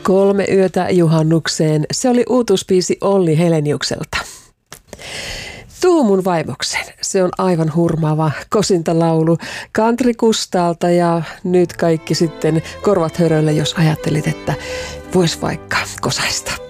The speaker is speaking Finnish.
3 yötä juhannukseen. Se oli uutuuspiisi Olli Heleniukselta. Tuu mun vaimoksen. Se on aivan hurmaava kosintalaulu Country Kustaalta ja nyt kaikki sitten korvat hörölle, jos ajattelit, että vois vaikka kosaista.